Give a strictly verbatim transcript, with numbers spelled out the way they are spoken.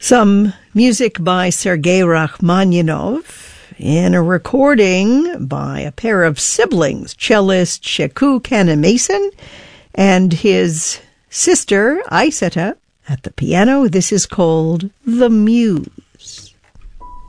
Some music by Sergei Rachmaninoff in a recording by a pair of siblings, cellist Sheku Kannemason and his sister Aissata at the piano. This is called The Muse.